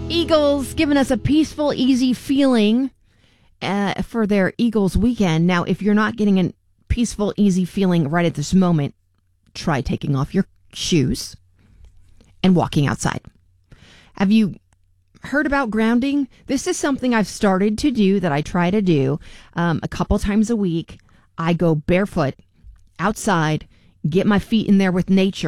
Eagles giving us a peaceful, easy feeling for their Eagles weekend. Now, if you're not getting a peaceful, easy feeling right at this moment, try taking off your shoes and walking outside. Have you heard about grounding? This is something I've started to do that I try to do a couple times a week. I go barefoot outside, get my feet in there with nature.